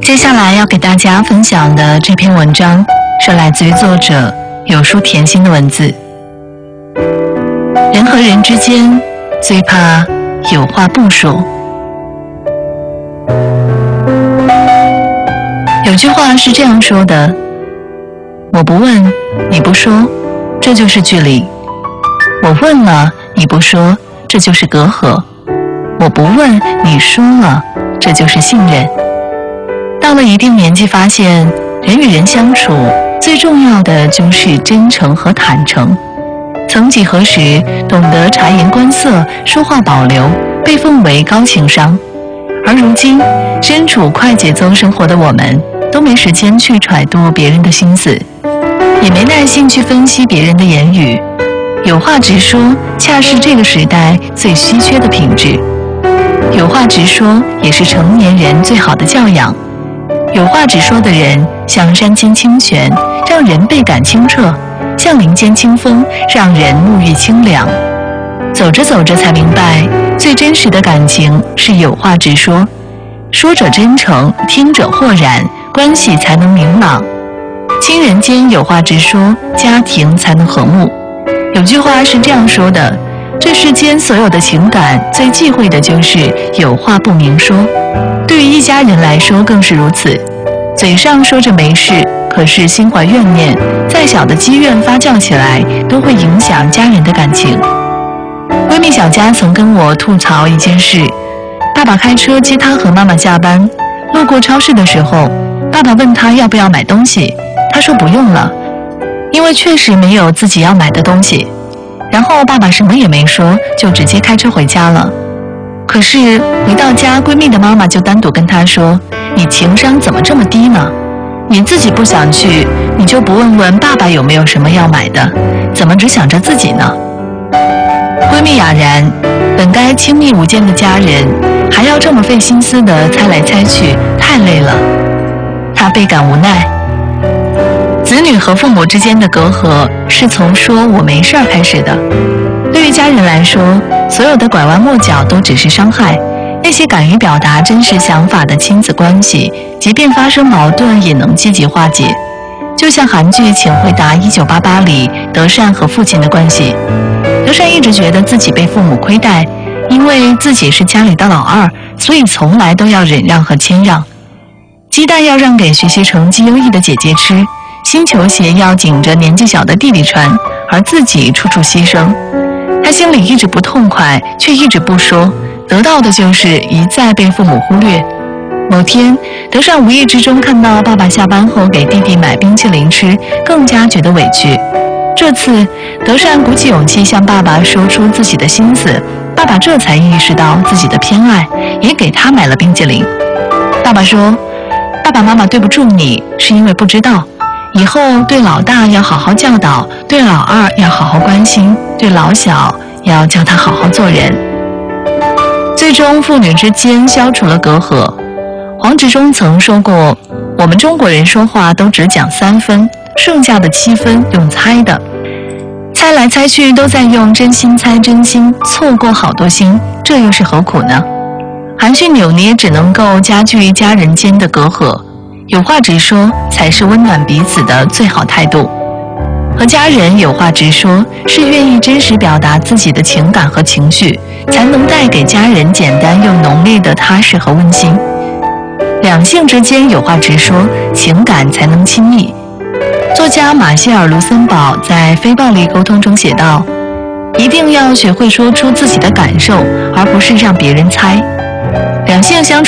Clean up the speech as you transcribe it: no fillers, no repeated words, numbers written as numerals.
接下来要给大家分享的这篇文章是来自于作者有书甜心的文字。人和人之间最怕有话不说。有句话是这样说的：我不问，你不说，这就是距离；我问了，你不说，这就是隔阂；我不问，你说了，这就是信任。到了一定年纪，发现人与人相处最重要的就是真诚和坦诚。曾几何时，懂得察言观色、说话保留，被奉为高情商。而如今，身处快节奏生活的我们，都没时间去揣度别人的心思，也没耐心去分析别人的言语。有话直说，恰是这个时代最稀缺的品质。有话直说，也是成年人最好的教养。有话直说的人，像山间清泉，让人倍感清澈；像林间清风，让人沐浴清凉。走着走着才明白，最真实的感情是有话直说，说者真诚，听者豁然，关系才能明朗。亲人间有话直说，家庭才能和睦。有句话是这样说的：这世间所有的情感，最忌讳的就是有话不明说。对于一家人来说更是如此，嘴上说着没事，可是心怀怨念，再小的积怨发酵起来，都会影响家人的感情。闺蜜小佳曾跟我吐槽一件事：爸爸开车接她和妈妈下班，路过超市的时候，爸爸问她要不要买东西，她说不用了，因为确实没有自己要买的东西。然后爸爸什么也没说，就直接开车回家了。可是回到家，闺蜜的妈妈就单独跟她说：你情商怎么这么低呢？你自己不想去，你就不问问爸爸有没有什么要买的，怎么只想着自己呢？闺蜜哑然，本该亲密无间的家人，还要这么费心思的猜来猜去，太累了。她倍感无奈。子女和父母之间的隔阂，是从说我没事开始的。对于家人来说，所有的拐弯抹角都只是伤害。那些敢于表达真实想法的亲子关系，即便发生矛盾也能积极化解。就像韩剧《请回答1988》里德善和父亲的关系，德善一直觉得自己被父母亏待，因为自己是家里的老二，所以从来都要忍让和谦让。鸡蛋要让给学习成绩优异的姐姐吃，新球鞋要紧着年纪小的弟弟穿，而自己处处牺牲。他心里一直不痛快，却一直不说，得到的就是一再被父母忽略。某天，德善无意之中看到爸爸下班后给弟弟买冰淇淋吃，更加觉得委屈。这次，德善鼓起勇气向爸爸说出自己的心思，爸爸这才意识到自己的偏爱，也给他买了冰淇淋。爸爸说：爸爸妈妈对不住你，是因为不知道。以后对老大要好好教导，对老二要好好关心，对老小要教他好好做人。最终父女之间消除了隔阂。黄执中曾说过，我们中国人说话都只讲3分，剩下的7分用猜的，猜来猜去都在用真心猜真心，错过好多心，这又是何苦呢？含蓄扭捏只能够加剧家人间的隔阂，有话直说才是温暖彼此的最好态度。和家人有话直说，是愿意真实表达自己的情感和情绪，才能带给家人简单又浓烈的踏实和温馨。两性之间有话直说，情感才能亲密。作家马歇尔·卢森堡在《非暴力沟通》中写道：一定要学会说出自己的感受，而不是让别人猜。两性相处